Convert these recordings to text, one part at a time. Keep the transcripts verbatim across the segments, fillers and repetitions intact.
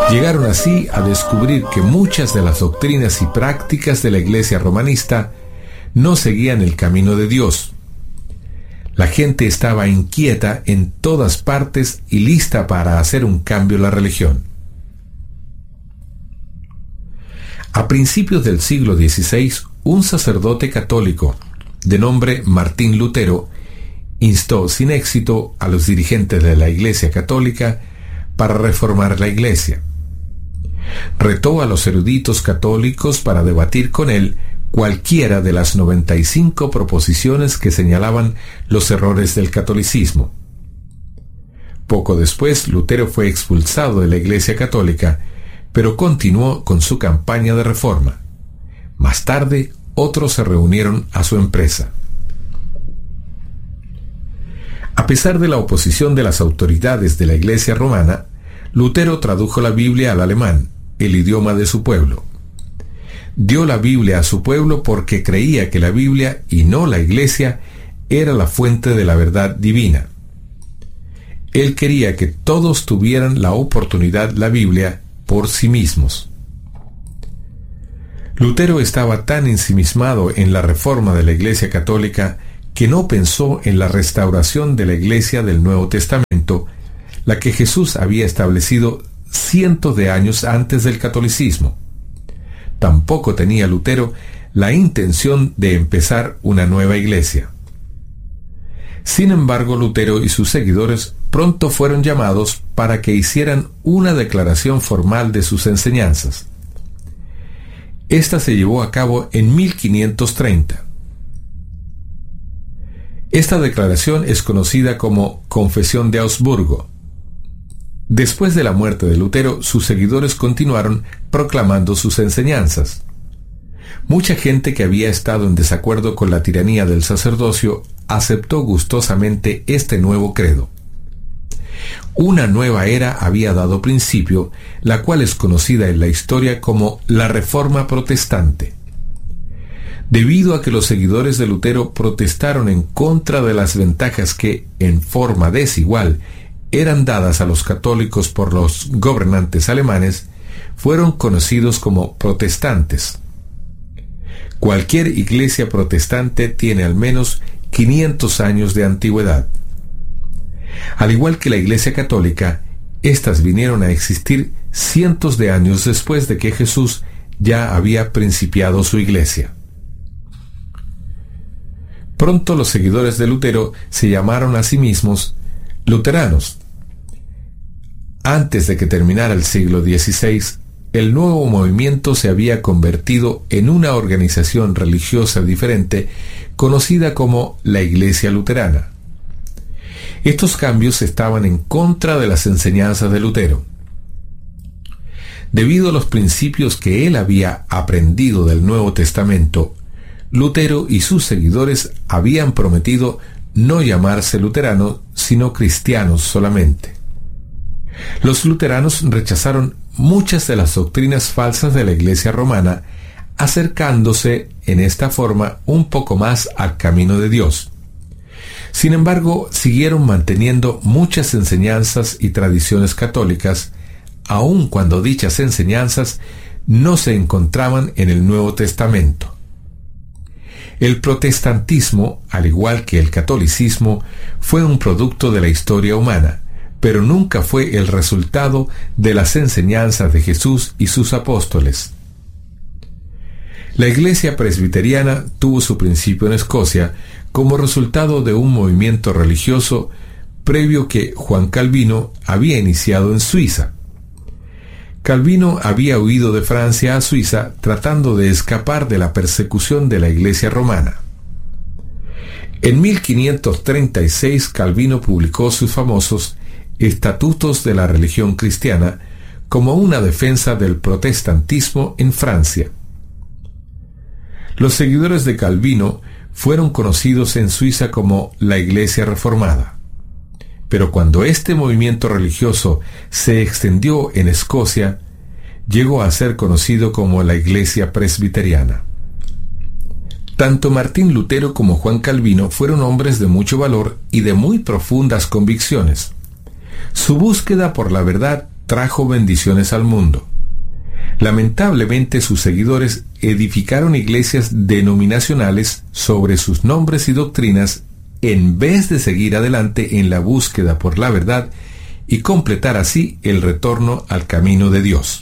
Llegaron así a descubrir que muchas de las doctrinas y prácticas de la Iglesia romanista no seguían el camino de Dios. La gente estaba inquieta en todas partes y lista para hacer un cambio en la religión. A principios del siglo dieciséis, un sacerdote católico de nombre Martín Lutero instó sin éxito a los dirigentes de la Iglesia católica para reformar la Iglesia. Retó a los eruditos católicos para debatir con él cualquiera de las noventa y cinco proposiciones que señalaban los errores del catolicismo. Poco después, Lutero fue expulsado de la Iglesia católica, pero continuó con su campaña de reforma. Más tarde, otros se reunieron a su empresa. A pesar de la oposición de las autoridades de la Iglesia romana, Lutero tradujo la Biblia al alemán, el idioma de su pueblo. Dio la Biblia a su pueblo porque creía que la Biblia, y no la Iglesia, era la fuente de la verdad divina. Él quería que todos tuvieran la oportunidad la Biblia por sí mismos. Lutero estaba tan ensimismado en la reforma de la Iglesia católica que no pensó en la restauración de la Iglesia del Nuevo Testamento, la que Jesús había establecido cientos de años antes del catolicismo. Tampoco tenía Lutero la intención de empezar una nueva iglesia. Sin embargo, Lutero y sus seguidores pronto fueron llamados para que hicieran una declaración formal de sus enseñanzas. Esta se llevó a cabo en mil quinientos treinta. Esta declaración es conocida como Confesión de Augsburgo. Después de la muerte de Lutero, sus seguidores continuaron proclamando sus enseñanzas. Mucha gente que había estado en desacuerdo con la tiranía del sacerdocio aceptó gustosamente este nuevo credo. Una nueva era había dado principio, la cual es conocida en la historia como la Reforma Protestante. Debido a que los seguidores de Lutero protestaron en contra de las ventajas que, en forma desigual, eran dadas a los católicos por los gobernantes alemanes, fueron conocidos como protestantes. Cualquier iglesia protestante tiene al menos quinientos años de antigüedad. Al igual que la Iglesia católica, éstas vinieron a existir cientos de años después de que Jesús ya había principiado su iglesia. Pronto los seguidores de Lutero se llamaron a sí mismos luteranos. Antes de que terminara el siglo dieciséis, el nuevo movimiento se había convertido en una organización religiosa diferente conocida como la Iglesia Luterana. Estos cambios estaban en contra de las enseñanzas de Lutero. Debido a los principios que él había aprendido del Nuevo Testamento, Lutero y sus seguidores habían prometido no llamarse luteranos, sino cristianos solamente. Los luteranos rechazaron muchas de las doctrinas falsas de la Iglesia romana, acercándose en esta forma un poco más al camino de Dios. Sin embargo, siguieron manteniendo muchas enseñanzas y tradiciones católicas, aun cuando dichas enseñanzas no se encontraban en el Nuevo Testamento. El protestantismo, al igual que el catolicismo, fue un producto de la historia humana, pero nunca fue el resultado de las enseñanzas de Jesús y sus apóstoles. La Iglesia presbiteriana tuvo su principio en Escocia como resultado de un movimiento religioso previo que Juan Calvino había iniciado en Suiza. Calvino había huido de Francia a Suiza tratando de escapar de la persecución de la Iglesia romana. En mil quinientos treinta y seis, Calvino publicó sus famosos Estatutos de la Religión Cristiana como una defensa del protestantismo en Francia. Los seguidores de Calvino fueron conocidos en Suiza como la Iglesia Reformada. Pero cuando este movimiento religioso se extendió en Escocia, llegó a ser conocido como la Iglesia Presbiteriana. Tanto Martín Lutero como Juan Calvino fueron hombres de mucho valor y de muy profundas convicciones. Su búsqueda por la verdad trajo bendiciones al mundo. Lamentablemente, sus seguidores edificaron iglesias denominacionales sobre sus nombres y doctrinas en vez de seguir adelante en la búsqueda por la verdad y completar así el retorno al camino de Dios.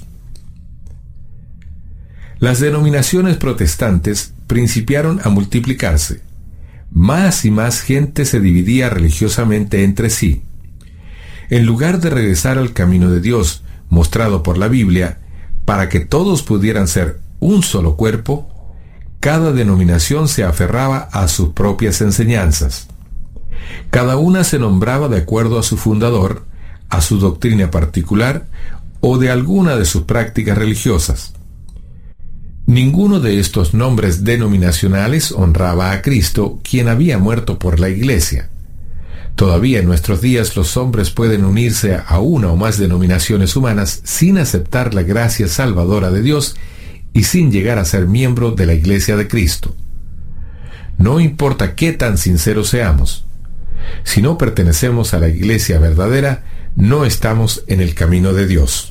Las denominaciones protestantes principiaron a multiplicarse. Más y más gente se dividía religiosamente entre sí. En lugar de regresar al camino de Dios, mostrado por la Biblia, para que todos pudieran ser un solo cuerpo, cada denominación se aferraba a sus propias enseñanzas. Cada una se nombraba de acuerdo a su fundador, a su doctrina particular o de alguna de sus prácticas religiosas. Ninguno de estos nombres denominacionales honraba a Cristo, quien había muerto por la Iglesia. Todavía en nuestros días los hombres pueden unirse a una o más denominaciones humanas sin aceptar la gracia salvadora de Dios y sin llegar a ser miembro de la Iglesia de Cristo. No importa qué tan sinceros seamos. Si no pertenecemos a la Iglesia verdadera, no estamos en el camino de Dios.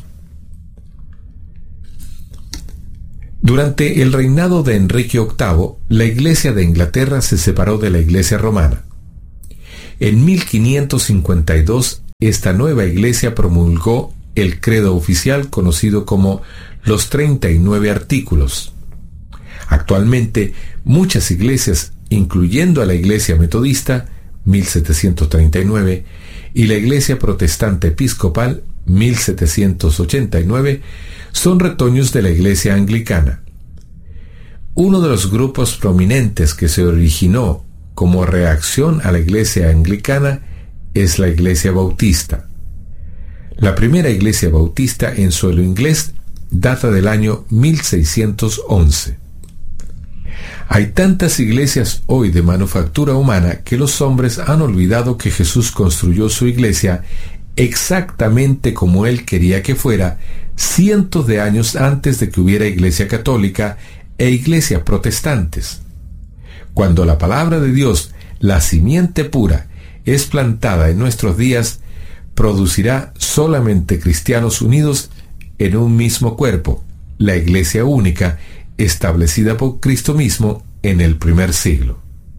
Durante el reinado de Enrique octavo, la Iglesia de Inglaterra se separó de la Iglesia romana. En mil quinientos cincuenta y dos, esta nueva Iglesia promulgó el credo oficial conocido como los treinta y nueve artículos. Actualmente, muchas iglesias, incluyendo a la Iglesia Metodista, mil setecientos treinta y nueve, y la Iglesia Protestante Episcopal, mil setecientos ochenta y nueve, son retoños de la Iglesia Anglicana. Uno de los grupos prominentes que se originó como reacción a la Iglesia Anglicana es la Iglesia Bautista. La primera Iglesia Bautista en suelo inglés data del año mil seiscientos once. Hay tantas iglesias hoy de manufactura humana que los hombres han olvidado que Jesús construyó su iglesia exactamente como Él quería que fuera, cientos de años antes de que hubiera iglesia católica e iglesias protestantes. Cuando la palabra de Dios, la simiente pura, es plantada en nuestros días, producirá solamente cristianos unidos en un mismo cuerpo, la iglesia única, establecida por Cristo mismo en el primer siglo.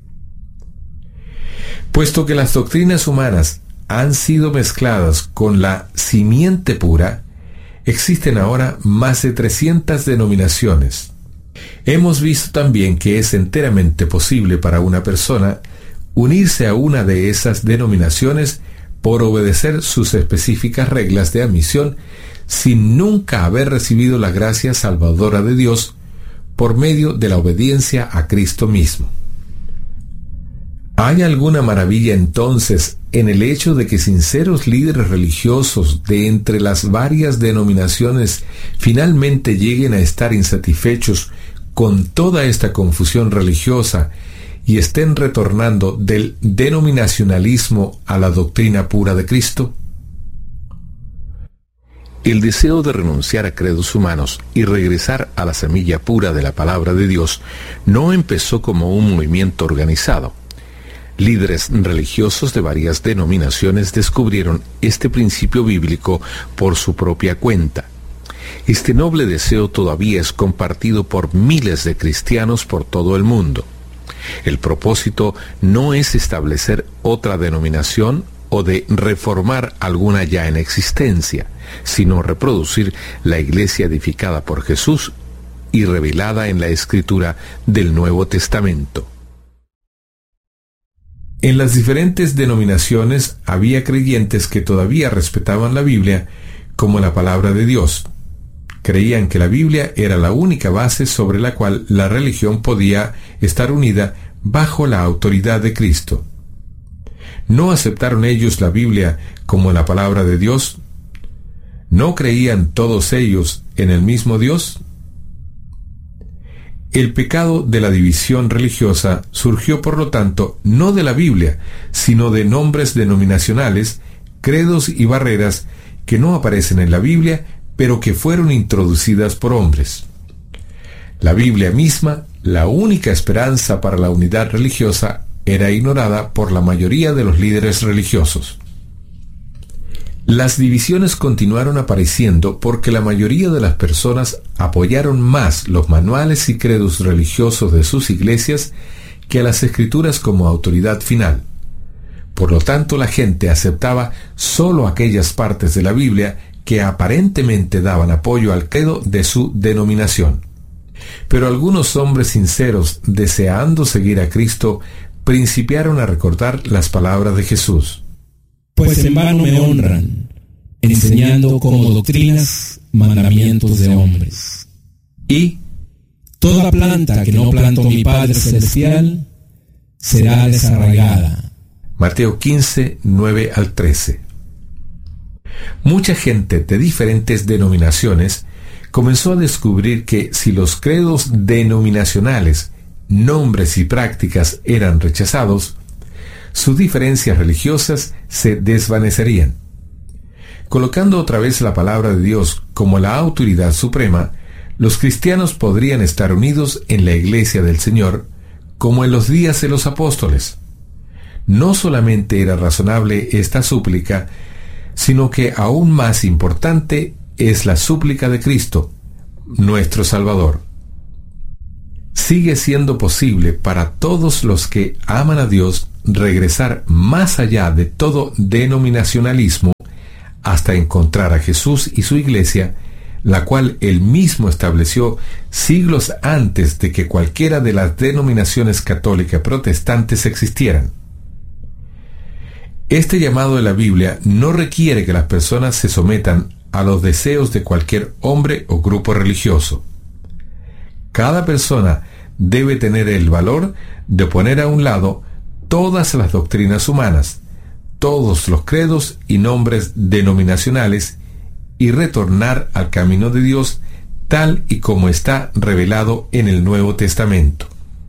Puesto que las doctrinas humanas han sido mezcladas con la simiente pura, existen ahora más de trescientas denominaciones. Hemos visto también que es enteramente posible para una persona unirse a una de esas denominaciones por obedecer sus específicas reglas de admisión sin nunca haber recibido la gracia salvadora de Dios por medio de la obediencia a Cristo mismo. ¿Hay alguna maravilla entonces en el hecho de que sinceros líderes religiosos de entre las varias denominaciones finalmente lleguen a estar insatisfechos con toda esta confusión religiosa y estén retornando del denominacionalismo a la doctrina pura de Cristo? El deseo de renunciar a credos humanos y regresar a la semilla pura de la palabra de Dios no empezó como un movimiento organizado. Líderes religiosos de varias denominaciones descubrieron este principio bíblico por su propia cuenta. Este noble deseo todavía es compartido por miles de cristianos por todo el mundo. El propósito no es establecer otra denominación o de reformar alguna ya en existencia, sino reproducir la iglesia edificada por Jesús y revelada en la Escritura del Nuevo Testamento. En las diferentes denominaciones había creyentes que todavía respetaban la Biblia como la palabra de Dios. Creían que la Biblia era la única base sobre la cual la religión podía estar unida bajo la autoridad de Cristo. ¿No aceptaron ellos la Biblia como la palabra de Dios? ¿No creían todos ellos en el mismo Dios? El pecado de la división religiosa surgió, por lo tanto, no de la Biblia, sino de nombres denominacionales, credos y barreras que no aparecen en la Biblia, pero que fueron introducidas por hombres. La Biblia misma, la única esperanza para la unidad religiosa, era ignorada por la mayoría de los líderes religiosos. Las divisiones continuaron apareciendo porque la mayoría de las personas apoyaron más los manuales y credos religiosos de sus iglesias que a las escrituras como autoridad final. Por lo tanto, la gente aceptaba solo aquellas partes de la Biblia que aparentemente daban apoyo al credo de su denominación. Pero algunos hombres sinceros, deseando seguir a Cristo, principiaron a recordar las palabras de Jesús. Pues en vano me honran, enseñando como doctrinas mandamientos de hombres. Y toda planta que no plantó mi Padre Celestial será desarraigada. Mateo quince, nueve al trece. Mucha gente de diferentes denominaciones comenzó a descubrir que si los credos denominacionales, nombres y prácticas eran rechazados, sus diferencias religiosas se desvanecerían. Colocando otra vez la palabra de Dios como la autoridad suprema, los cristianos podrían estar unidos en la iglesia del Señor, como en los días de los apóstoles. No solamente era razonable esta súplica, sino que aún más importante es la súplica de Cristo, nuestro Salvador. Sigue siendo posible para todos los que aman a Dios regresar más allá de todo denominacionalismo hasta encontrar a Jesús y su iglesia, la cual él mismo estableció siglos antes de que cualquiera de las denominaciones católicas protestantes existieran. Este llamado de la Biblia no requiere que las personas se sometan a los deseos de cualquier hombre o grupo religioso. Cada persona debe tener el valor de poner a un lado todas las doctrinas humanas, todos los credos y nombres denominacionales y retornar al camino de Dios tal y como está revelado en el Nuevo Testamento.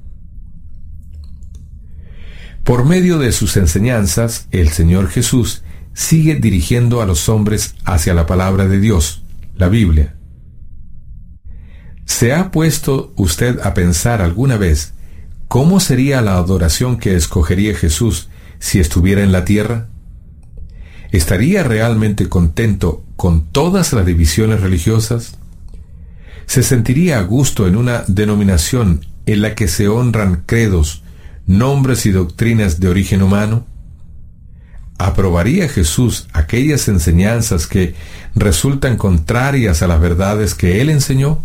Por medio de sus enseñanzas, el Señor Jesús sigue dirigiendo a los hombres hacia la palabra de Dios, la Biblia. ¿Se ha puesto usted a pensar alguna vez cómo sería la adoración que escogería Jesús si estuviera en la tierra? ¿Estaría realmente contento con todas las divisiones religiosas? ¿Se sentiría a gusto en una denominación en la que se honran credos, nombres y doctrinas de origen humano? ¿Aprobaría Jesús aquellas enseñanzas que resultan contrarias a las verdades que Él enseñó?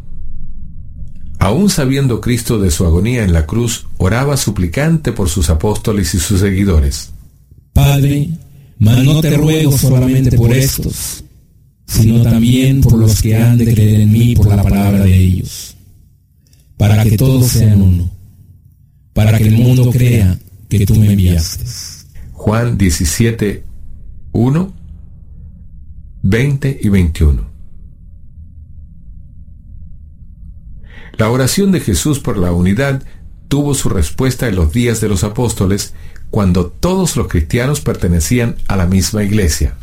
Aún sabiendo Cristo de su agonía en la cruz, oraba suplicante por sus apóstoles y sus seguidores. Padre, mas no te ruego solamente por estos, sino también por los que han de creer en mí por la palabra de ellos, para que todos sean uno, para que el mundo crea que tú me enviaste. Juan diecisiete, uno, veinte y veintiuno. La oración de Jesús por la unidad tuvo su respuesta en los días de los apóstoles, cuando todos los cristianos pertenecían a la misma iglesia.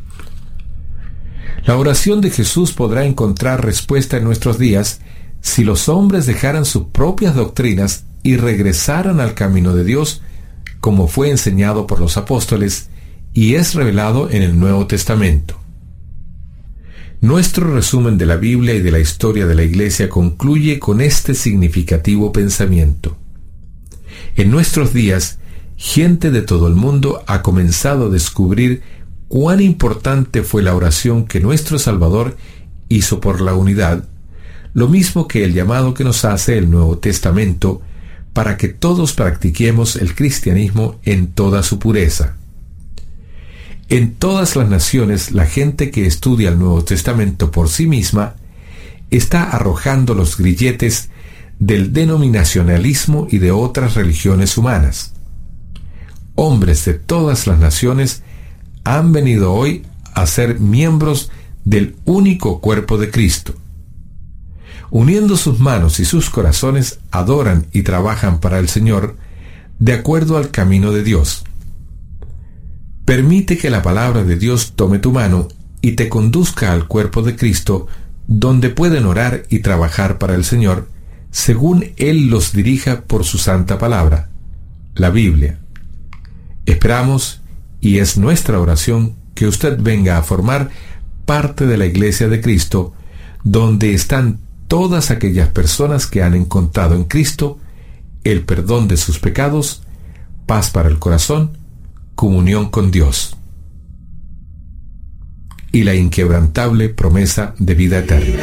La oración de Jesús podrá encontrar respuesta en nuestros días si los hombres dejaran sus propias doctrinas y regresaran al camino de Dios, como fue enseñado por los apóstoles y es revelado en el Nuevo Testamento. Nuestro resumen de la Biblia y de la historia de la Iglesia concluye con este significativo pensamiento. En nuestros días, gente de todo el mundo ha comenzado a descubrir cuán importante fue la oración que nuestro Salvador hizo por la unidad, lo mismo que el llamado que nos hace el Nuevo Testamento para que todos practiquemos el cristianismo en toda su pureza. En todas las naciones, la gente que estudia el Nuevo Testamento por sí misma está arrojando los grilletes del denominacionalismo y de otras religiones humanas. Hombres de todas las naciones han venido hoy a ser miembros del único cuerpo de Cristo. Uniendo sus manos y sus corazones, adoran y trabajan para el Señor de acuerdo al camino de Dios. Permite que la palabra de Dios tome tu mano y te conduzca al cuerpo de Cristo, donde pueden orar y trabajar para el Señor, según Él los dirija por su santa palabra, la Biblia. Esperamos, y es nuestra oración, que usted venga a formar parte de la Iglesia de Cristo, donde están todas aquellas personas que han encontrado en Cristo el perdón de sus pecados, paz para el corazón, comunión con Dios y la inquebrantable promesa de vida eterna.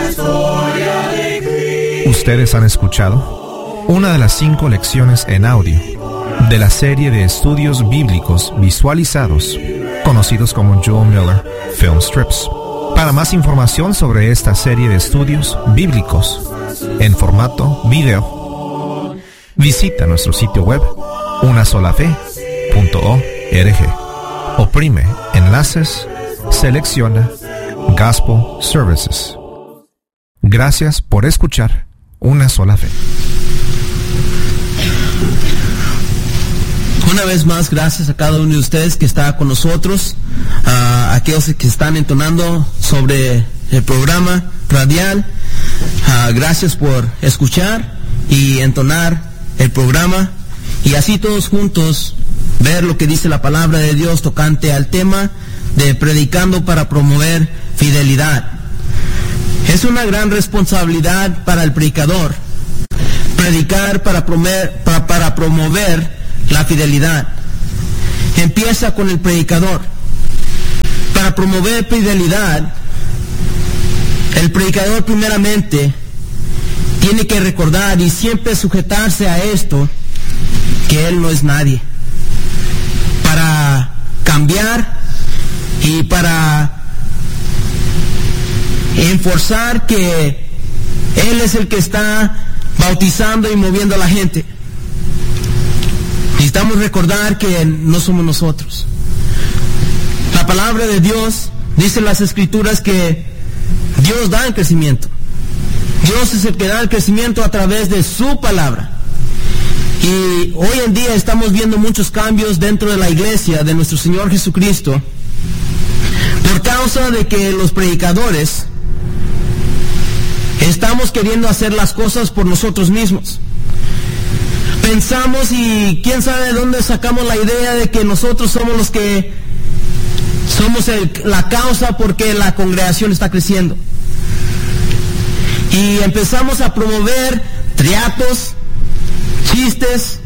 Ustedes han escuchado una de las cinco lecciones en audio de la serie de estudios bíblicos visualizados, conocidos como Joel Miller Film Strips. Para más información sobre esta serie de estudios bíblicos en formato video, visita nuestro sitio web una sola fe punto org. Oprime enlaces, selecciona Gospel Services. Gracias por escuchar Una Sola Fe. Una vez más, gracias a cada uno de ustedes que está con nosotros, a aquellos que están entonando sobre el programa radial. Uh, gracias por escuchar y entonar el programa, y así todos juntos ver lo que dice la palabra de Dios tocante al tema de predicando para promover fidelidad. Es una gran responsabilidad para el predicador predicar para promover, para, para promover la fidelidad. Empieza con el predicador. Para promover fidelidad, el predicador primeramente tiene que recordar y siempre sujetarse a esto, que él no es nadie. Para cambiar y para enforzar que él es el que está bautizando y moviendo a la gente. Necesitamos recordar que no somos nosotros. La palabra de Dios dice en las Escrituras que Dios da el crecimiento. Dios es el que da el crecimiento a través de su palabra. Y hoy en día estamos viendo muchos cambios dentro de la iglesia de nuestro Señor Jesucristo por causa de que los predicadores estamos queriendo hacer las cosas por nosotros mismos. Pensamos, y quién sabe de dónde sacamos la idea de que nosotros somos los que somos el, la causa porque la congregación está creciendo. Y empezamos a promover triatos, chistes,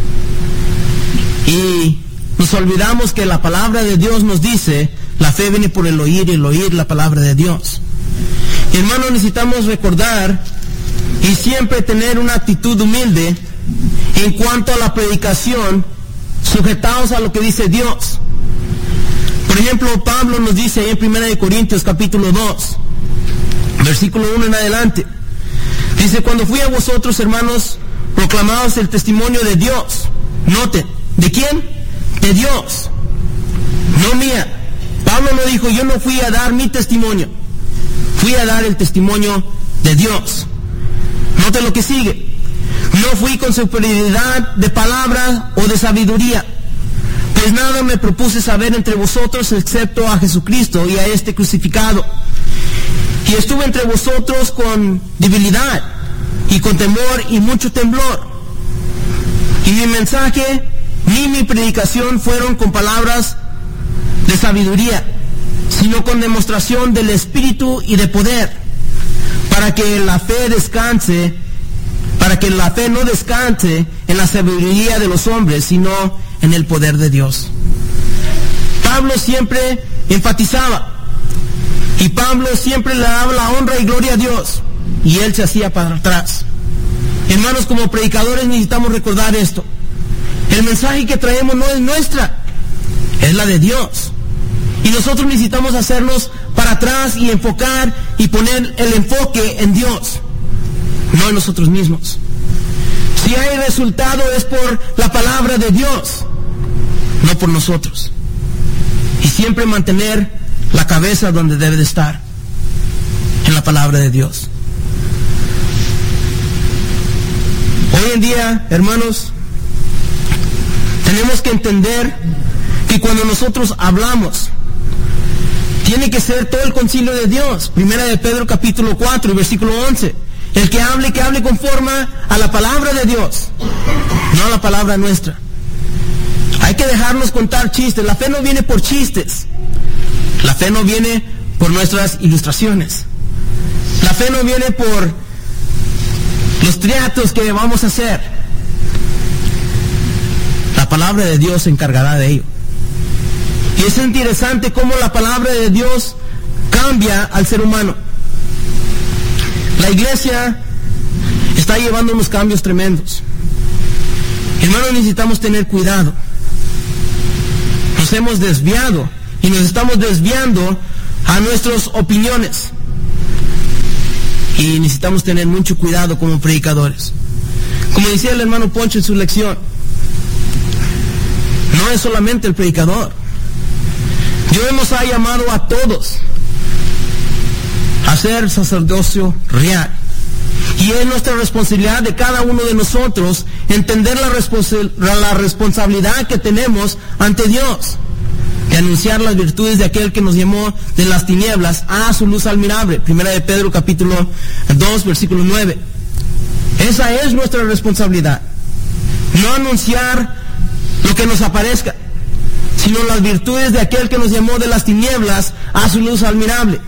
y nos olvidamos que la palabra de Dios nos dice, la fe viene por el oír y el oír la palabra de Dios. Y hermanos, necesitamos recordar y siempre tener una actitud humilde en cuanto a la predicación, sujetados a lo que dice Dios. Por ejemplo, Pablo nos dice en primera de Corintios capítulo dos, versículo uno en adelante, dice: cuando fui a vosotros, hermanos, proclamaos el testimonio de Dios. Noten, ¿de quién? De Dios, no mía. Pablo no dijo, yo no fui a dar mi testimonio, fui a dar el testimonio de Dios. Noten lo que sigue: no fui con superioridad de palabra o de sabiduría, pues nada me propuse saber entre vosotros excepto a Jesucristo y a este crucificado. Y estuve entre vosotros con debilidad y con temor y mucho temblor. Y mi mensaje ni mi predicación fueron con palabras de sabiduría, sino con demostración del Espíritu y de poder, para que la fe descanse, para que la fe no descanse en la sabiduría de los hombres, sino en el poder de Dios. Pablo siempre enfatizaba, y Pablo siempre le daba la honra y gloria a Dios, y él se hacía para atrás. Hermanos, como predicadores necesitamos recordar esto. El mensaje que traemos no es nuestra, es la de Dios. Y nosotros necesitamos hacernos para atrás y enfocar y poner el enfoque en Dios, no en nosotros mismos. Si hay resultado es por la palabra de Dios, no por nosotros. Y siempre mantener la cabeza donde debe de estar, en la palabra de Dios. Hoy en día, hermanos, tenemos que entender que cuando nosotros hablamos, tiene que ser todo el concilio de Dios. Primera de Pedro capítulo cuatro, versículo once. El que hable, que hable conforme a la palabra de Dios, no a la palabra nuestra. Hay que dejarnos contar chistes. La fe no viene por chistes. La fe no viene por nuestras ilustraciones. La fe no viene por los triatos que vamos a hacer. La palabra de Dios se encargará de ello. Y es interesante cómo la palabra de Dios cambia al ser humano. La iglesia está llevando unos cambios tremendos. Hermanos, necesitamos tener cuidado. Nos hemos desviado y nos estamos desviando a nuestras opiniones. Y necesitamos tener mucho cuidado como predicadores. Como decía el hermano Poncho en su lección, no es solamente el predicador. Dios nos ha llamado a todos a ser sacerdocio real. Y es nuestra responsabilidad de cada uno de nosotros entender la, responsa- la responsabilidad que tenemos ante Dios, de anunciar las virtudes de aquel que nos llamó de las tinieblas a su luz admirable. Primera de Pedro capítulo dos, versículo nueve. Esa es nuestra responsabilidad. No anunciar lo que nos aparezca, sino las virtudes de aquel que nos llamó de las tinieblas a su luz admirable.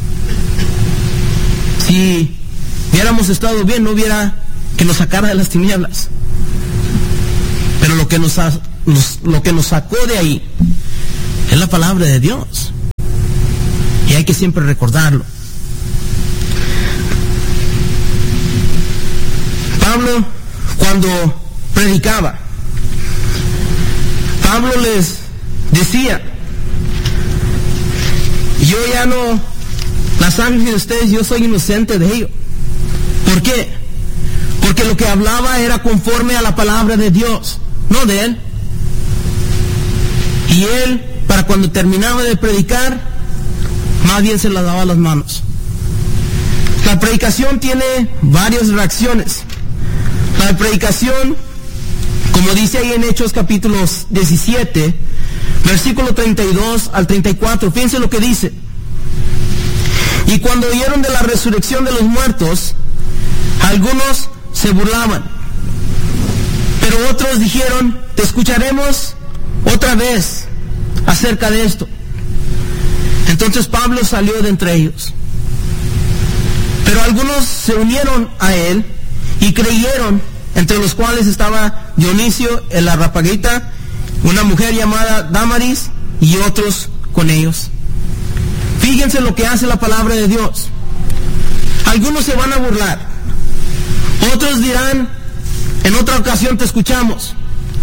Si hubiéramos estado bien, no hubiera que nos sacara de las tinieblas. Pero lo que nos, ha, nos, lo que nos sacó de ahí es la palabra de Dios. Y hay que siempre recordarlo. Pablo, cuando predicaba, Pablo les decía: yo ya no, la sangre de ustedes, yo soy inocente de ello. ¿Por qué? Porque lo que hablaba era conforme a la palabra de Dios, no de él. Y él, para cuando terminaba de predicar, más bien se la daba a las manos. La predicación tiene varias reacciones. La predicación, como dice ahí en Hechos capítulos diecisiete, versículo treinta y dos al treinta y cuatro, fíjense lo que dice. Y cuando oyeron de la resurrección de los muertos, algunos se burlaban, pero otros dijeron: te escucharemos otra vez acerca de esto. Entonces Pablo salió de entre ellos, pero algunos se unieron a él y creyeron, entre los cuales estaba Dionisio el Areópago, una mujer llamada Dámaris y otros con ellos. Fíjense lo que hace la palabra de Dios. Algunos se van a burlar, otros dirán: en otra ocasión te escuchamos.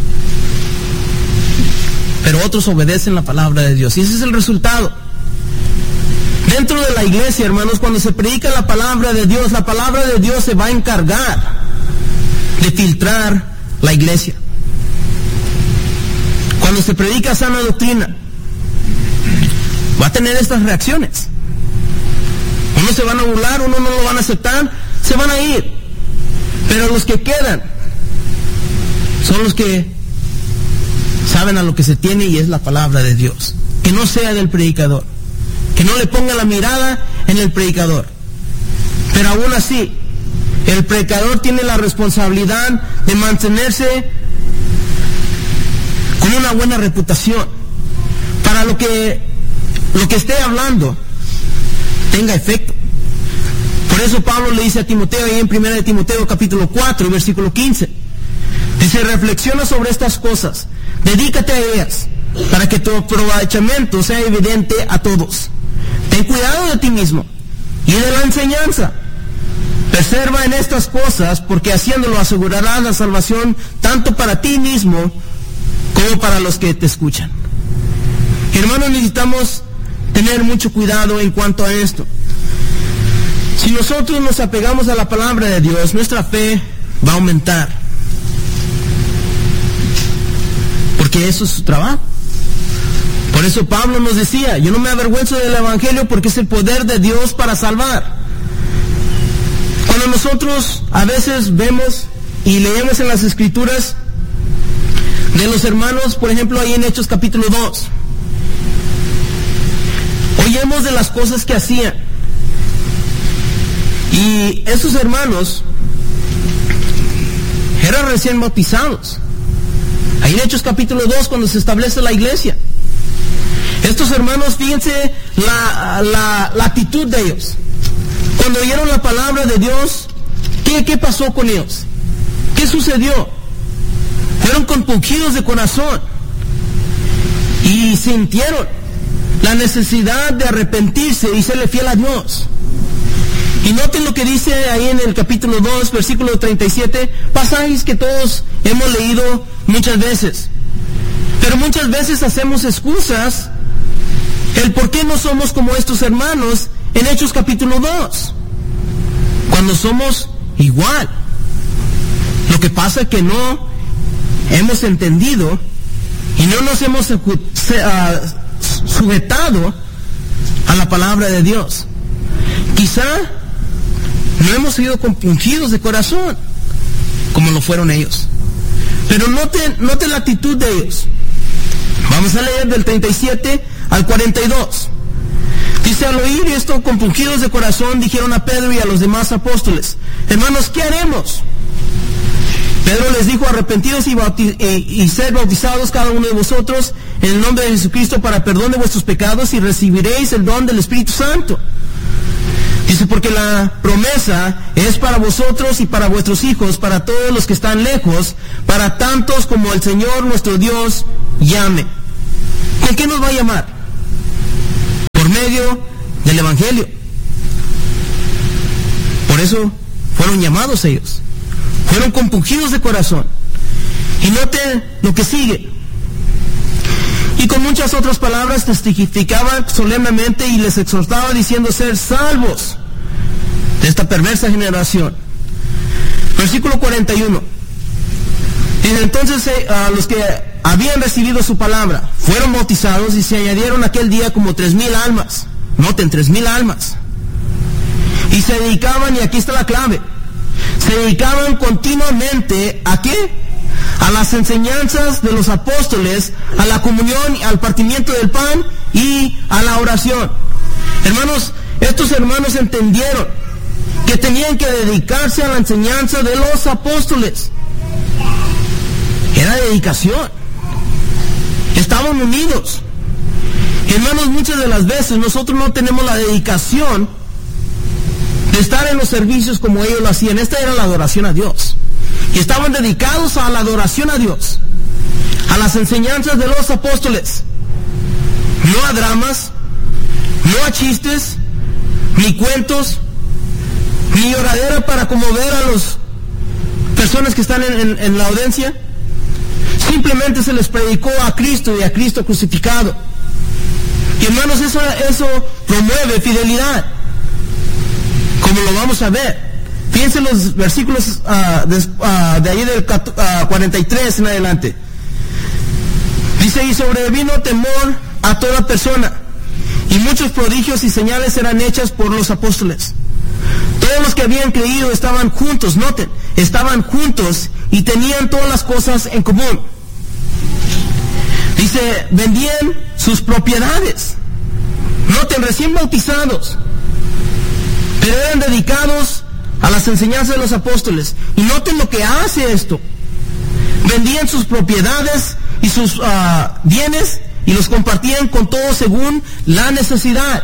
Pero otros obedecen la palabra de Dios. Y ese es el resultado. Dentro de la iglesia, hermanos, cuando se predica la palabra de Dios, la palabra de Dios se va a encargar de filtrar la iglesia. Cuando se predica sana doctrina, va a tener estas reacciones. Unos se van a burlar, unos no lo van a aceptar, se van a ir. Pero los que quedan son los que saben a lo que se tiene, y es la palabra de Dios. Que no sea del predicador, que no le ponga la mirada en el predicador. Pero aún así, el predicador tiene la responsabilidad de mantenerse con una buena reputación, para lo que lo que esté hablando tenga efecto. Por eso Pablo le dice a Timoteo, ahí en primera de Timoteo capítulo cuatro, versículo quince, dice: reflexiona sobre estas cosas, dedícate a ellas, para que tu aprovechamiento sea evidente a todos. Ten cuidado de ti mismo y de la enseñanza. Preserva en estas cosas, porque haciéndolo asegurarás la salvación tanto para ti mismo como para los que te escuchan. Hermanos, necesitamos tener mucho cuidado en cuanto a esto. Si nosotros nos apegamos a la palabra de Dios, nuestra fe va a aumentar, porque eso es su trabajo. Por eso Pablo nos decía: yo no me avergüenzo del evangelio, porque es el poder de Dios para salvar. Cuando nosotros a veces vemos y leemos en las escrituras de los hermanos, por ejemplo ahí en Hechos capítulo dos, oímos de las cosas que hacían, y esos hermanos eran recién bautizados. Ahí en Hechos capítulo dos, cuando se establece la iglesia, estos hermanos, fíjense la, la, la actitud de ellos. Cuando oyeron la palabra de Dios, ¿qué, qué pasó con ellos? ¿Qué sucedió? Fueron compungidos de corazón y sintieron la necesidad de arrepentirse y serle fiel a Dios. Y noten lo que dice ahí en el capítulo dos, versículo treinta y siete, pasajes que todos hemos leído muchas veces. Pero muchas veces hacemos excusas el por qué no somos como estos hermanos en Hechos capítulo dos, cuando somos igual. Lo que pasa es que no hemos entendido y no nos hemos sujetado a la palabra de Dios. Quizá no hemos sido compungidos de corazón como lo fueron ellos. Pero noten, noten la actitud de ellos. Vamos a leer del treinta y siete al cuarenta y dos. Dice: al oír esto, compungidos de corazón, dijeron a Pedro y a los demás apóstoles: hermanos, ¿qué haremos? Pedro les dijo: arrepentidos y, bauti- y, y sed bautizados cada uno de vosotros en el nombre de Jesucristo para perdón de vuestros pecados, y recibiréis el don del Espíritu Santo. Dice: porque la promesa es para vosotros y para vuestros hijos, para todos los que están lejos, para tantos como el Señor nuestro Dios llame. ¿Con qué nos va a llamar? Por medio del Evangelio. Por eso fueron llamados ellos. Fueron compungidos de corazón. Y noten lo que sigue. Y con muchas otras palabras testificaban solemnemente y les exhortaba diciendo ser salvos de esta perversa generación. Versículo cuarenta y uno. Dice: entonces eh, a los que habían recibido su palabra fueron bautizados, y se añadieron aquel día como tres mil almas. Noten, tres mil almas. Y se dedicaban, y aquí está la clave, se dedicaban continuamente ¿a qué? A las enseñanzas de los apóstoles, a la comunión, al partimiento del pan y a la oración. Hermanos, estos hermanos entendieron que tenían que dedicarse a la enseñanza de los apóstoles. Era dedicación. Estaban unidos. Hermanos, muchas de las veces nosotros no tenemos la dedicación de estar en los servicios como ellos lo hacían. Esta era la adoración a Dios. Y estaban dedicados a la adoración a Dios, a las enseñanzas de los apóstoles. No a dramas, no a chistes, ni cuentos, ni lloradera para conmover a las personas que están en, en, en la audiencia. Simplemente se les predicó a Cristo y a Cristo crucificado. Y hermanos, eso, eso promueve fidelidad, como lo vamos a ver. Fíjense los versículos uh, de, uh, de ahí del uh, cuarenta y tres en adelante. Dice: y sobrevino temor a toda persona, y muchos prodigios y señales eran hechas por los apóstoles. Todos los que habían creído estaban juntos, noten, estaban juntos y tenían todas las cosas en común. Dice: vendían sus propiedades. Noten, recién bautizados, pero eran dedicados a las enseñanzas de los apóstoles. Y noten lo que hace esto. Vendían sus propiedades y sus uh, bienes y los compartían con todos según la necesidad.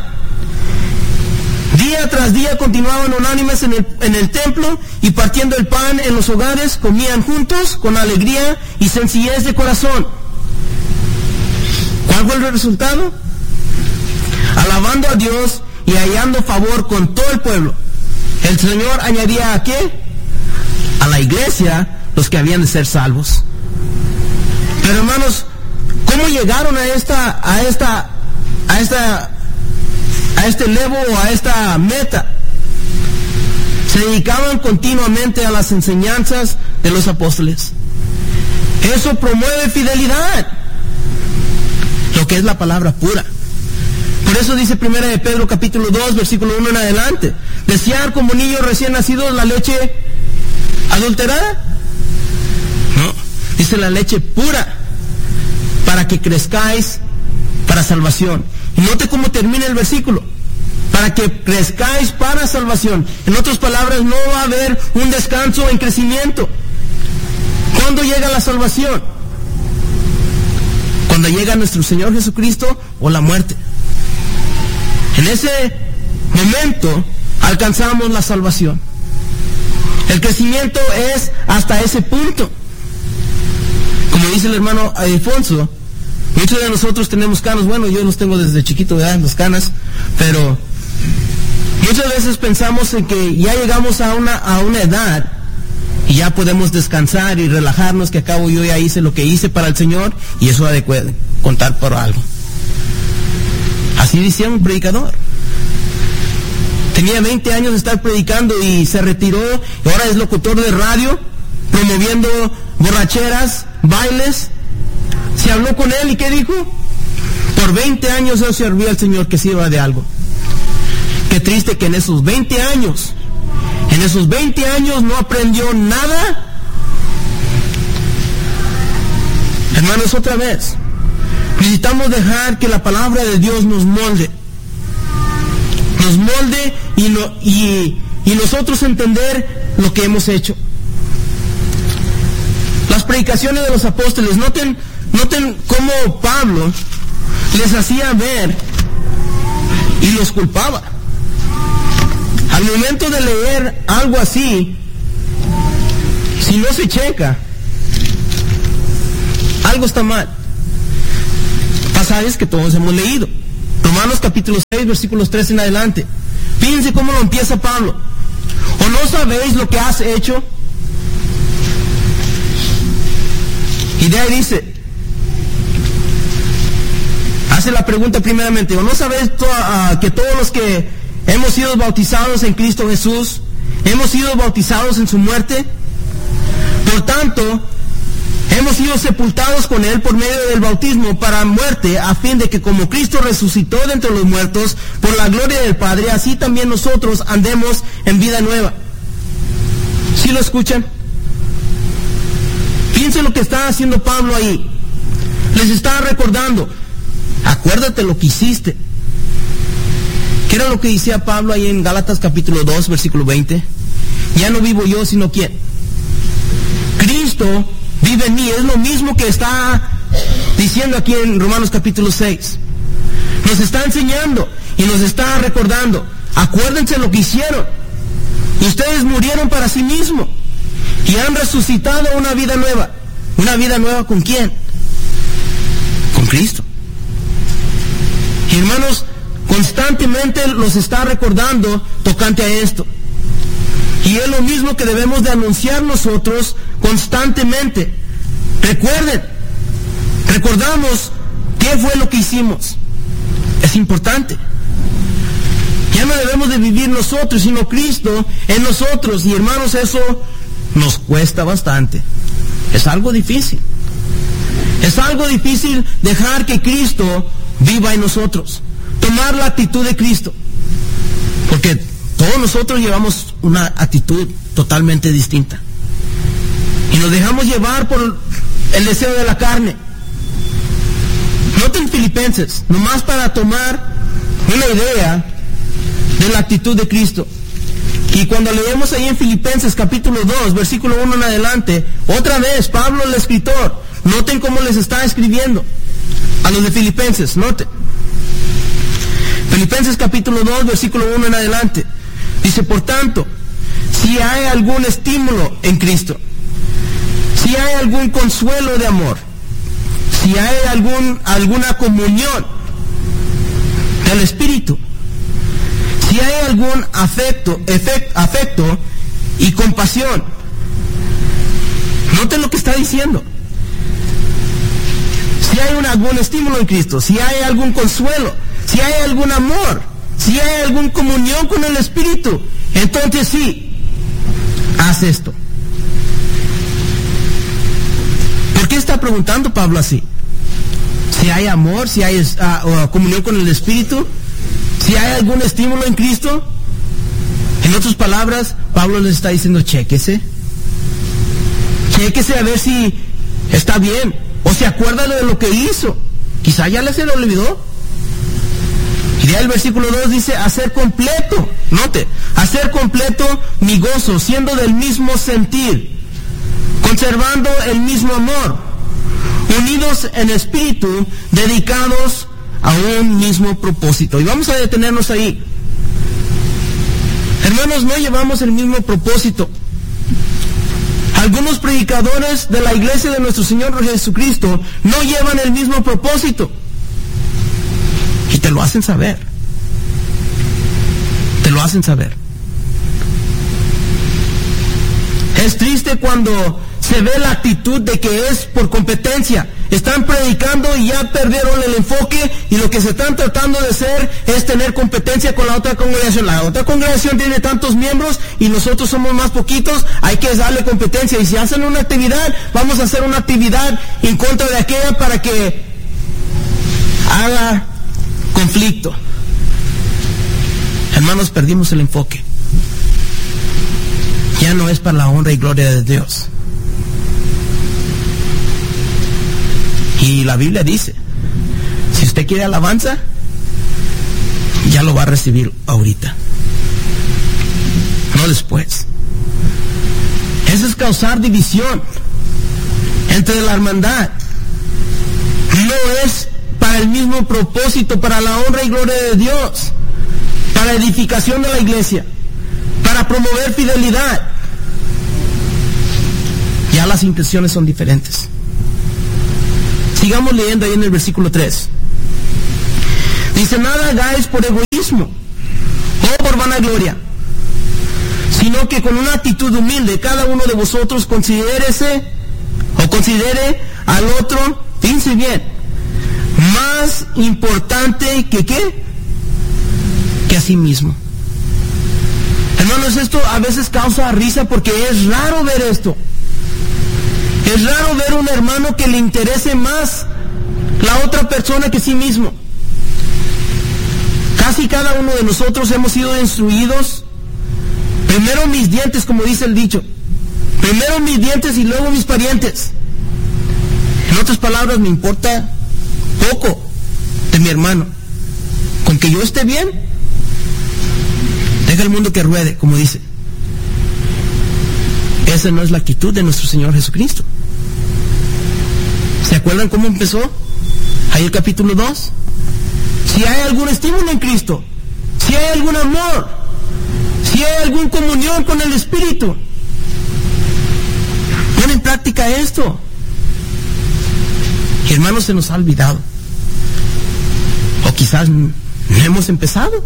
Día tras día continuaban unánimes en el, en el templo, y partiendo el pan en los hogares, comían juntos con alegría y sencillez de corazón. ¿Cuál fue el resultado? Alabando a Dios y hallando favor con todo el pueblo. El Señor añadía ¿a qué? A la iglesia los que habían de ser salvos. Pero hermanos, ¿cómo llegaron a esta, a esta, a esta, a este levo o a esta meta? Se dedicaban continuamente a las enseñanzas de los apóstoles. Eso promueve fidelidad, lo que es la palabra pura. Por eso dice primera de Pedro capítulo dos, versículo uno en adelante: ¿desear como niños recién nacidos la leche adulterada? No, dice la leche pura, para que crezcáis para salvación. Y note cómo termina el versículo: para que crezcáis para salvación. En otras palabras, no va a haber un descanso en crecimiento. ¿Cuándo llega la salvación? Cuando llega nuestro Señor Jesucristo o la muerte. En ese momento alcanzamos la salvación. El crecimiento es hasta ese punto. Como dice el hermano Alfonso, muchos de nosotros tenemos canas. Bueno, yo los tengo desde chiquito, ¿verdad? Las canas, pero muchas veces pensamos en que ya llegamos a una, a una edad y ya podemos descansar y relajarnos, que acabo yo ya hice lo que hice para el Señor y eso ha de contar por algo. Así decía un predicador. Tenía veinte años de estar predicando y se retiró, y ahora es locutor de radio, promoviendo borracheras, bailes. Se habló con él y ¿qué dijo? Por veinte años él servía al Señor, que sirva de algo. Qué triste que en esos veinte años, en esos veinte años no aprendió nada. Hermanos, otra vez, necesitamos dejar que la palabra de Dios nos molde. Nos molde y, no, y, y nosotros entender lo que hemos hecho. Las predicaciones de los apóstoles, noten, noten cómo Pablo les hacía ver y los culpaba. Al momento de leer algo así, si no se checa, algo está mal. Pasajes que todos hemos leído. Romanos capítulo seis, versículos tres en adelante. Fíjense cómo lo empieza Pablo. ¿O no sabéis lo que has hecho? Y de ahí dice, hace la pregunta primeramente, ¿o no sabéis to- uh, que todos los que hemos sido bautizados en Cristo Jesús, hemos sido bautizados en su muerte? Por tanto, hemos sido sepultados con Él por medio del bautismo para muerte, a fin de que como Cristo resucitó de entre los muertos por la gloria del Padre, así también nosotros andemos en vida nueva. ¿Sí lo escuchan? Piensen lo que está haciendo Pablo ahí. Les está recordando, acuérdate lo que hiciste. ¿Qué era lo que decía Pablo ahí en Gálatas capítulo dos, versículo veinte? Ya no vivo yo, sino ¿quién? Cristo vive en mí. Es lo mismo que está diciendo aquí en Romanos capítulo seis. Nos está enseñando y nos está recordando, acuérdense lo que hicieron. Ustedes murieron para sí mismos y han resucitado una vida nueva. ¿Una vida nueva con quién? Con Cristo. Y hermanos, constantemente los está recordando tocante a esto. Y es lo mismo que debemos de anunciar nosotros constantemente. Recuerden, recordamos qué fue lo que hicimos. Es importante. Ya no debemos de vivir nosotros, sino Cristo en nosotros. Y hermanos, eso nos cuesta bastante. Es algo difícil. Es algo difícil dejar que Cristo viva en nosotros. Tomar la actitud de Cristo. Porque todos nosotros llevamos una actitud totalmente distinta. Y nos dejamos llevar por el deseo de la carne. Noten Filipenses, nomás para tomar una idea de la actitud de Cristo. Y cuando leemos ahí en Filipenses capítulo dos, versículo uno en adelante, otra vez Pablo el escritor, noten cómo les está escribiendo a los de Filipenses, noten. Filipenses capítulo dos, versículo uno en adelante. Dice, por tanto, si hay algún estímulo en Cristo, si hay algún consuelo de amor, si hay algún, alguna comunión del Espíritu, si hay algún afecto, efect, afecto y compasión. Noten lo que está diciendo. Si hay un, algún estímulo en Cristo, si hay algún consuelo, si hay algún amor, si hay alguna comunión con el Espíritu, entonces sí, haz esto. ¿Por qué está preguntando Pablo así? Si hay amor, si hay uh, comunión con el Espíritu, si hay algún estímulo en Cristo. En otras palabras, Pablo les está diciendo, chéquese. Chéquese a ver si está bien. O se acuerda de lo que hizo. Quizá ya le se le olvidó. Y de ahí el versículo dos dice, hacer completo, note, hacer completo mi gozo, siendo del mismo sentir, conservando el mismo amor, unidos en espíritu, dedicados a un mismo propósito. Y vamos a detenernos ahí. Hermanos, no llevamos el mismo propósito. Algunos predicadores de la iglesia de nuestro Señor Jesucristo no llevan el mismo propósito. Y te lo hacen saber. Te lo hacen saber. Es triste cuando se ve la actitud de que es por competencia. Están predicando y ya perdieron el enfoque, y lo que se están tratando de hacer es tener competencia con la otra congregación. La otra congregación tiene tantos miembros y nosotros somos más poquitos, hay que darle competencia. Y si hacen una actividad, vamos a hacer una actividad en contra de aquella para que haga conflicto. Hermanos, perdimos el enfoque. Ya no es para la honra y gloria de Dios. Y la Biblia dice, si usted quiere alabanza, ya lo va a recibir ahorita, no después. Eso es causar división entre la hermandad. No es para el mismo propósito, para la honra y gloria de Dios, para edificación de la iglesia, para promover fidelidad. Ya las intenciones son diferentes. Sigamos leyendo ahí en el versículo tres. Dice, nada hagáis por egoísmo o por vanagloria, sino que con una actitud humilde cada uno de vosotros considérese o considere al otro, fíjense bien, más importante que qué, que a sí mismo. Hermanos, esto a veces causa risa porque es raro ver esto. Es raro ver a un hermano que le interese más la otra persona que sí mismo. Casi cada uno de nosotros hemos sido instruidos, primero mis dientes, como dice el dicho, primero mis dientes y luego mis parientes. En otras palabras, me importa poco de mi hermano. Con que yo esté bien, deja el mundo que ruede, como dice. Esa no es la actitud de nuestro Señor Jesucristo. ¿Se acuerdan cómo empezó? Ahí el capítulo dos. Si hay algún estímulo en Cristo, si hay algún amor, si hay alguna comunión con el Espíritu, pon en práctica esto. Y hermanos, se nos ha olvidado. O quizás no hemos empezado.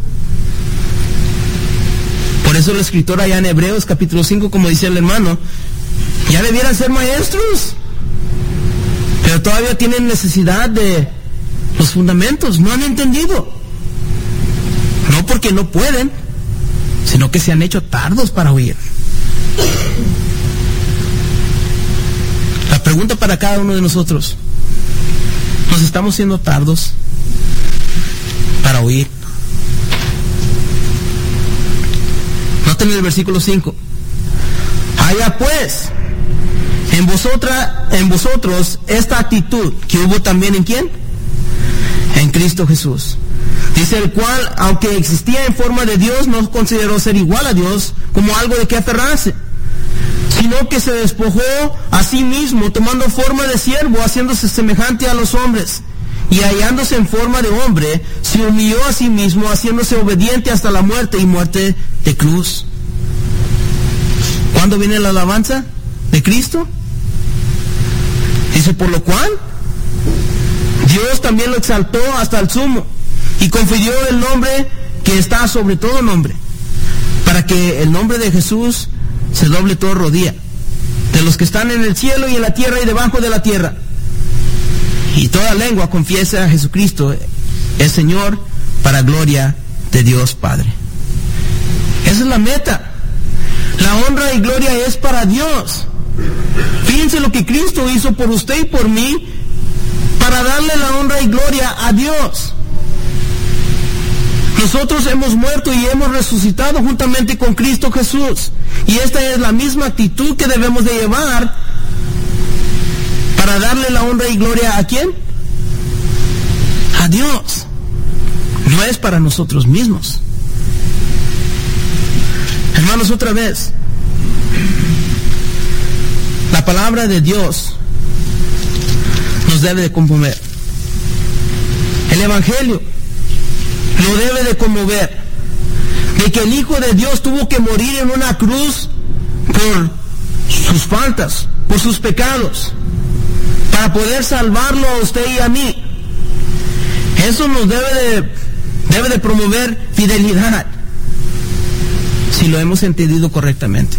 Por eso el escritor allá en Hebreos capítulo cinco, como dice el hermano, ya debieran ser maestros, pero todavía tienen necesidad de los fundamentos, no han entendido. No porque no pueden, sino que se han hecho tardos para oír. La pregunta para cada uno de nosotros, ¿nos estamos siendo tardos para oír? Noten el versículo cinco. Haya pues en vosotras, en vosotros esta actitud que hubo también en ¿quién? En Cristo Jesús. Dice, el cual, aunque existía en forma de Dios, no consideró ser igual a Dios como algo de que aferrarse, sino que se despojó a sí mismo, tomando forma de siervo, haciéndose semejante a los hombres, y hallándose en forma de hombre, se humilló a sí mismo, haciéndose obediente hasta la muerte y muerte de cruz. ¿Cuándo viene la alabanza de Cristo? Dice, por lo cual Dios también lo exaltó hasta el sumo y confirió el nombre que está sobre todo nombre, para que el nombre de Jesús se doble toda rodilla, de los que están en el cielo y en la tierra y debajo de la tierra, y toda lengua confiese a Jesucristo es Señor, para gloria de Dios Padre. Esa es la meta. La honra y gloria es para Dios. Fíjense lo que Cristo hizo por usted y por mí, para darle la honra y gloria a Dios. Nosotros hemos muerto y hemos resucitado juntamente con Cristo Jesús, y esta es la misma actitud que debemos de llevar para darle la honra y gloria ¿a quién? A Dios. No es para nosotros mismos. Hermanos, otra vez, la palabra de Dios nos debe de conmover. El Evangelio lo debe de conmover, de que el Hijo de Dios tuvo que morir en una cruz por sus faltas, por sus pecados, para poder salvarlo a usted y a mí. Eso nos debe de, debe de promover fidelidad, si lo hemos entendido correctamente.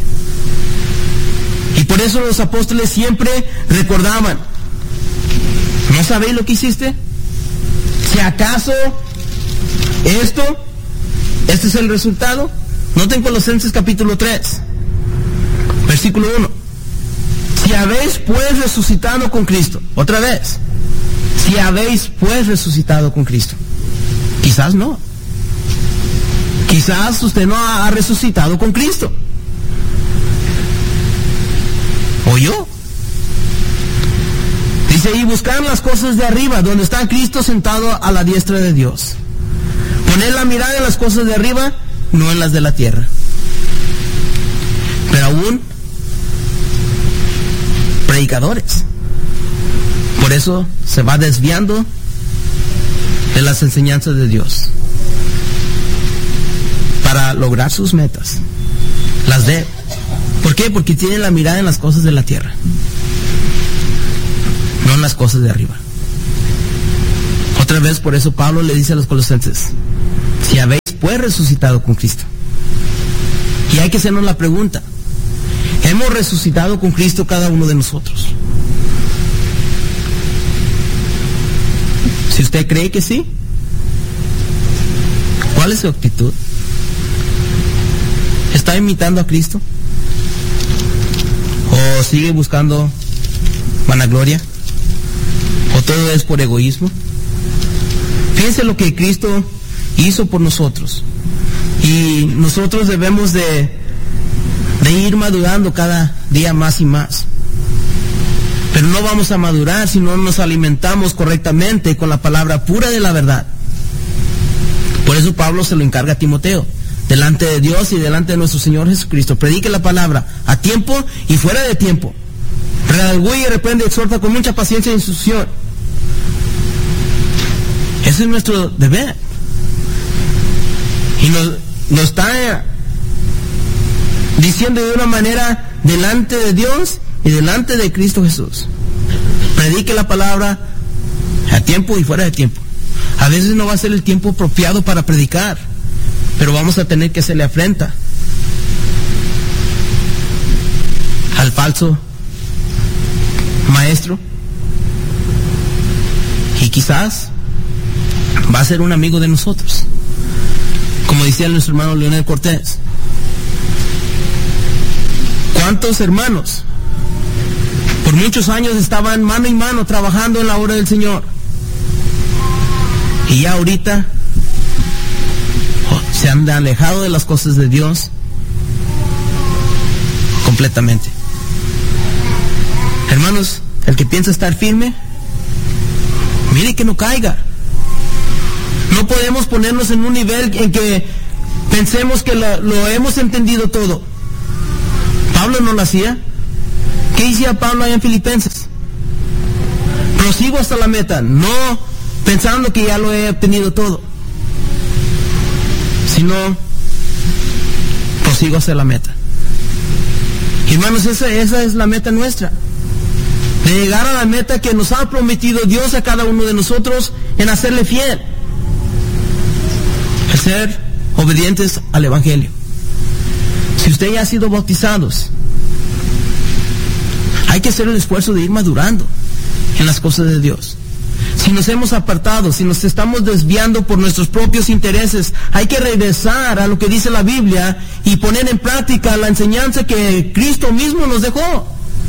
Y por eso los apóstoles siempre recordaban: ¿no sabéis lo que hiciste? Si acaso esto, este es el resultado. Noten Colosenses capítulo tres, versículo uno. Si habéis pues resucitado con Cristo, otra vez, si habéis pues resucitado con Cristo. Quizás no. Quizás usted no ha resucitado con Cristo. ¿O yo? Dice, y buscar las cosas de arriba, donde está Cristo sentado a la diestra de Dios. Poner la mirada en las cosas de arriba, no en las de la tierra. Pero aún, predicadores. Por eso se va desviando de las enseñanzas de Dios, para lograr sus metas. Las de. ¿Por qué? Porque tienen la mirada en las cosas de la tierra, no en las cosas de arriba. Otra vez, por eso Pablo le dice a los colosenses: si habéis pues resucitado con Cristo. Y hay que hacernos la pregunta: ¿hemos resucitado con Cristo cada uno de nosotros? Si usted cree que sí, ¿cuál es su actitud? ¿Está imitando a Cristo? ¿O sigue buscando vanagloria? ¿O todo es por egoísmo? Fíjense lo que Cristo hizo por nosotros. Y nosotros debemos de, de ir madurando cada día más y más. Pero no vamos a madurar si no nos alimentamos correctamente con la palabra pura de la verdad. Por eso Pablo se lo encarga a Timoteo: delante de Dios y delante de nuestro Señor Jesucristo, predique la palabra a tiempo y fuera de tiempo. Redarguye, reprende, exhorta con mucha paciencia e instrucción. Ese es nuestro deber. Y nos, nos está diciendo de una manera delante de Dios y delante de Cristo Jesús: predique la palabra a tiempo y fuera de tiempo. A veces no va a ser el tiempo apropiado para predicar, pero vamos a tener que hacerle afrenta al falso maestro, y quizás va a ser un amigo de nosotros, como decía nuestro hermano Leonel Cortés. ¿Cuántos hermanos por muchos años estaban mano y mano trabajando en la obra del Señor, y ya ahorita se han alejado de las cosas de Dios completamente? Hermanos, el que piensa estar firme, mire que no caiga. No podemos ponernos en un nivel en que pensemos que lo, lo hemos entendido todo. Pablo no lo hacía. ¿Qué decía Pablo allá en Filipenses? Prosigo hasta la meta, no pensando que ya lo he obtenido todo, sino prosigo hacia la meta. Hermanos, esa, esa es la meta nuestra, de llegar a la meta que nos ha prometido Dios a cada uno de nosotros, en hacerle fiel, el ser obedientes al Evangelio. Si usted ya ha sido bautizados, hay que hacer el esfuerzo de ir madurando en las cosas de Dios. Si nos hemos apartado, si nos estamos desviando por nuestros propios intereses, hay que regresar a lo que dice la Biblia y poner en práctica la enseñanza que Cristo mismo nos dejó.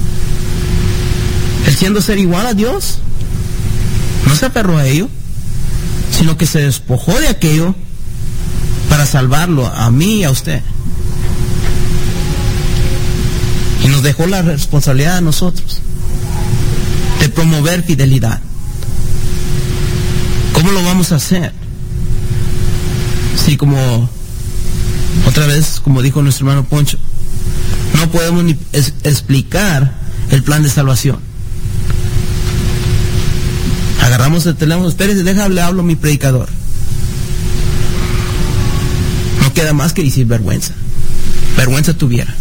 Él, siendo ser igual a Dios, no se aferró a ello, sino que se despojó de aquello para salvarlo a mí y a usted. Y nos dejó la responsabilidad a nosotros de promover fidelidad. ¿Cómo lo vamos a hacer? Sí, como otra vez, como dijo nuestro hermano Poncho, no podemos ni es, explicar el plan de salvación. Agarramos el teléfono, espérese, déjale, hablo a mi predicador. No queda más que decir vergüenza. Vergüenza tuviera.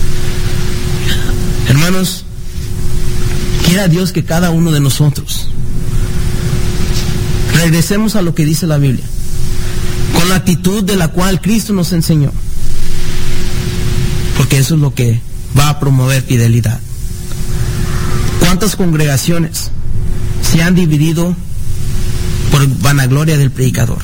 Hermanos, quiera Dios que cada uno de nosotros regresemos a lo que dice la Biblia, con la actitud de la cual Cristo nos enseñó, porque eso es lo que va a promover fidelidad. ¿Cuántas congregaciones se han dividido por vanagloria del predicador?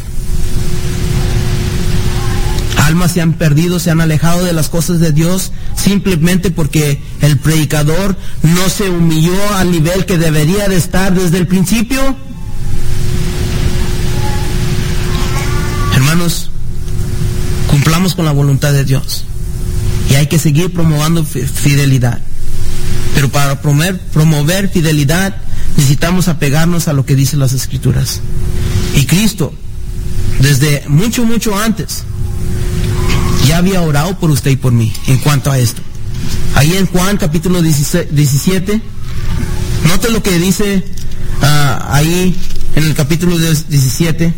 Almas se han perdido, se han alejado de las cosas de Dios simplemente porque el predicador no se humilló al nivel que debería de estar desde el principio. Hermanos, cumplamos con la voluntad de Dios y hay que seguir promoviendo fidelidad. Pero para promover, promover fidelidad necesitamos apegarnos a lo que dicen las Escrituras. Y Cristo, desde mucho, mucho antes, ya había orado por usted y por mí en cuanto a esto. Ahí en Juan capítulo diecisiete, note lo que dice uh, ahí en el capítulo diecisiete.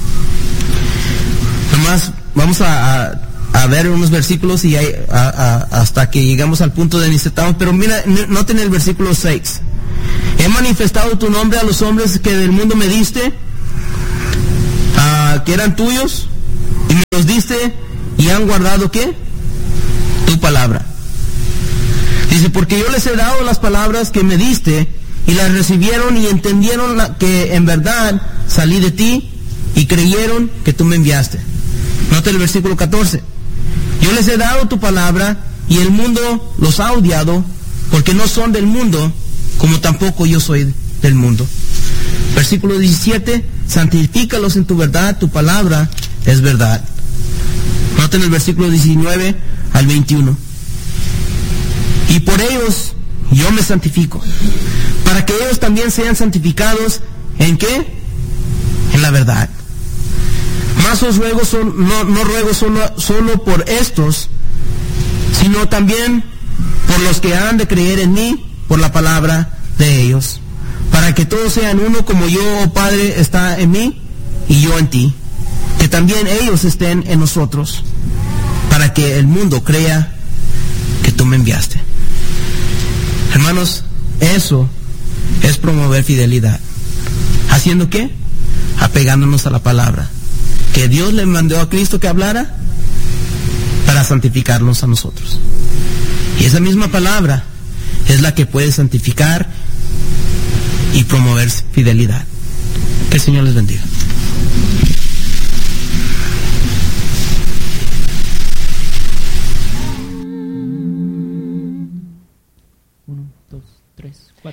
Nomás vamos a, a, a ver unos versículos y hay, a, a, hasta que llegamos al punto de necesitamos. Pero mira, noten el versículo seis. He manifestado tu nombre a los hombres que del mundo me diste, uh, que eran tuyos, y me los diste y han guardado ¿qué? Tu palabra. Dice, porque yo les he dado las palabras que me diste y las recibieron y entendieron la, que en verdad salí de ti y creyeron que tú me enviaste. Note el versículo catorce. Yo les he dado tu palabra y el mundo los ha odiado porque no son del mundo como tampoco yo soy del mundo. Versículo diecisiete. Santifícalos en tu verdad, tu palabra es verdad. Noten el versículo diecinueve al veintiuno. Y por ellos yo me santifico, para que ellos también sean santificados, ¿en qué? En la verdad. Más os ruego, son, no, no ruego solo, solo por estos, sino también por los que han de creer en mí, por la palabra de ellos, para que todos sean uno como yo, oh Padre, está en mí y yo en ti, que también ellos estén en nosotros, para que el mundo crea que tú me enviaste. Hermanos, eso es promover fidelidad. ¿Haciendo qué? Apegándonos a la palabra que Dios le mandó a Cristo que hablara para santificarnos a nosotros. Y esa misma palabra es la que puede santificar y promover fidelidad. Que el Señor les bendiga. Uno, dos, tres, cuatro.